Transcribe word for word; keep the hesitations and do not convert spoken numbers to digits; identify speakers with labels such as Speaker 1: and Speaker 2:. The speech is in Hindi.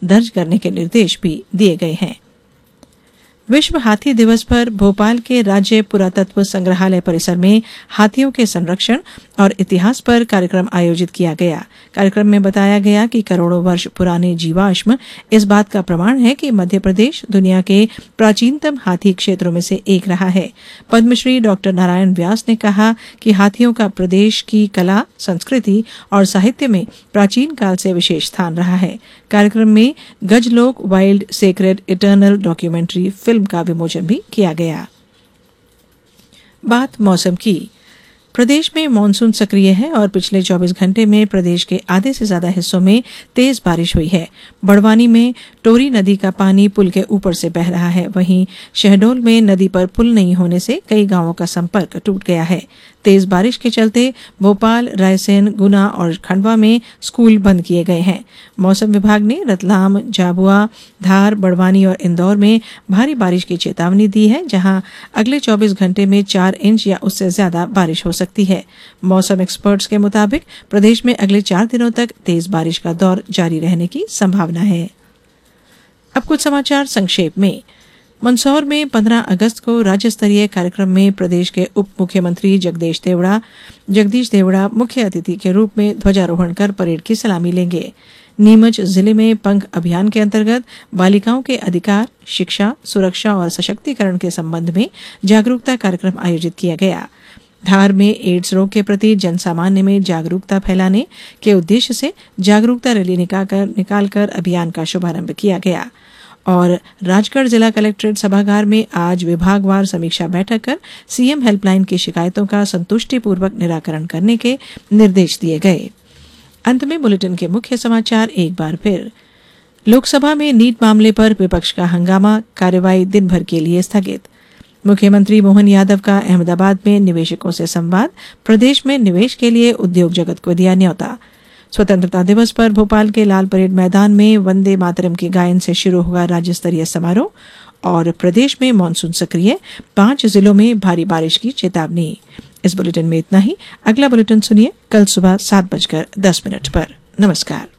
Speaker 1: दर्ज करने के निर्देश भी दिए गए हैं। विश्व हाथी दिवस पर भोपाल के राज्य पुरातत्व संग्रहालय परिसर में हाथियों के संरक्षण और इतिहास पर कार्यक्रम आयोजित किया गया। कार्यक्रम में बताया गया कि करोड़ों वर्ष पुराने जीवाश्म इस बात का प्रमाण है कि मध्य प्रदेश दुनिया के प्राचीनतम हाथी क्षेत्रों में से एक रहा है। पद्मश्री डॉक्टर नारायण व्यास ने कहा कि हाथियों का प्रदेश की कला, संस्कृति और साहित्य में प्राचीन काल से विशेष स्थान रहा है। कार्यक्रम में गजलोक wild sacred eternal documentary film का विमोचन भी किया गया। बात मौसम की। प्रदेश में मानसून सक्रिय है और पिछले चौबीस घंटे में प्रदेश के आधे से ज्यादा हिस्सों में तेज बारिश हुई है। बड़वानी में टोरी नदी का पानी पुल के ऊपर से बह रहा है। वहीं शहडोल में नदी पर पुल नहीं होने से कई गांवों का संपर्क टूट गया है। तेज बारिश के चलते भोपाल, रायसेन, गुना और खंडवा में स्कूल बंद किए गए हैं। मौसम विभाग ने रतलाम, झाबुआ, धार, बड़वानी और इंदौर में भारी बारिश की चेतावनी दी है, जहां अगले चौबीस घंटे में चार इंच या उससे ज्यादा बारिश हो सकती है। मौसम एक्सपर्ट्स के मुताबिक प्रदेश में अगले चार दिनों तक तेज बारिश का दौर जारी रहने की संभावना है। अब कुछ समाचार संक्षेप में। मंदसौर में पंद्रह अगस्त को राज्य स्तरीय कार्यक्रम में प्रदेश के उप मुख्यमंत्री जगदीश देवड़ा जगदीश देवड़ा मुख्य अतिथि के रूप में ध्वजारोहण कर परेड की सलामी लेंगे। नीमच जिले में पंख अभियान के अंतर्गत बालिकाओं के अधिकार, शिक्षा, सुरक्षा और सशक्तिकरण के संबंध में जागरूकता कार्यक्रम आयोजित किया गया। धार में एड्स रोग के प्रति जन सामान्य में जागरूकता फैलाने के उद्देश्य से जागरूकता रैली निकालकर निकालकर अभियान का शुभारंभ किया गया। और राजगढ़ जिला कलेक्ट्रेट सभागार में आज विभागवार समीक्षा बैठक कर सीएम हेल्पलाइन की शिकायतों का संतुष्टिपूर्वक निराकरण करने के निर्देश दिए गए। अंत में बुलेटिन के मुख्य समाचार एक बार फिर। लोकसभा में नीट मामले पर विपक्ष का हंगामा, कार्यवाही दिन भर के लिए स्थगित। मुख्यमंत्री मोहन यादव का अहमदाबाद में निवेशकों से संवाद, प्रदेश में निवेश के लिए उद्योग जगत को दिया न्योता। स्वतंत्रता दिवस पर भोपाल के लाल परेड मैदान में वंदे मातरम के गायन से शुरू हुआ राज्य स्तरीय समारोह। और प्रदेश में मानसून सक्रिय, पांच जिलों में भारी बारिश की चेतावनी। इस बुलेटिन में इतना ही। अगला बुलेटिन सुनिए कल सुबह सात बजकर दस मिनट पर। नमस्कार।